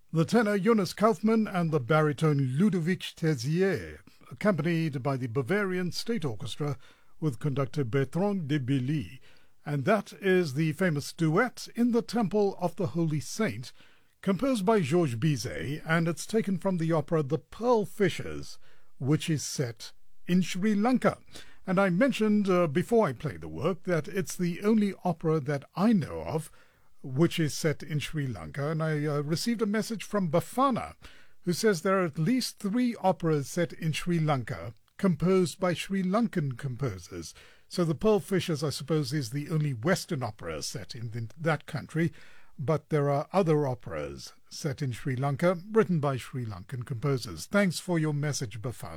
The tenor Jonas Kaufmann and the baritone Ludovic Tezier, accompanied by the Bavarian State Orchestra with conductor Bertrand de Billy. And that is the famous duet In the Temple of the Holy Saint, composed by Georges Bizet, and it's taken from the opera The Pearl Fishers, which is set in Sri Lanka. And I mentioned before I played the work that it's the only opera that I know of which is set in Sri Lanka, and I received a message from Bafana, who says there are at least 3 operas set in Sri Lanka, composed by Sri Lankan composers. So The Pearl Fishers, I suppose, is the only Western opera set in that country, but there are other operas set in Sri Lanka, written by Sri Lankan composers. Thanks for your message, Bafana.